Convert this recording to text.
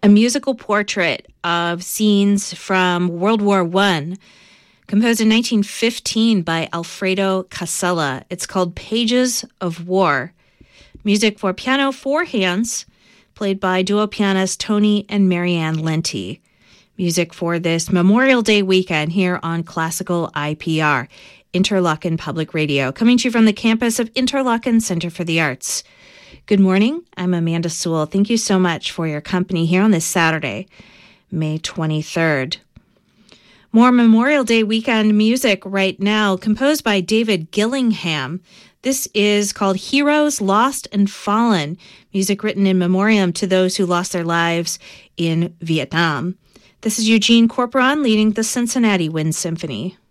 a musical portrait of scenes from World War I, composed in 1915 by Alfredo Casella. It's called Pages of War. Music for piano, four hands, played by duo pianists Tony and Marianne Lenti. Music for this Memorial Day weekend here on Classical IPR, Interlochen Public Radio, coming to you from the campus of Interlochen Center for the Arts. Good morning. I'm Amanda Sewell. Thank you so much for your company here on this Saturday, May 23rd. More Memorial Day weekend music right now, composed by David Gillingham. This is called Heroes Lost and Fallen, music written in memoriam to those who lost their lives in Vietnam. This is Eugene Corporon leading the Cincinnati Wind Symphony.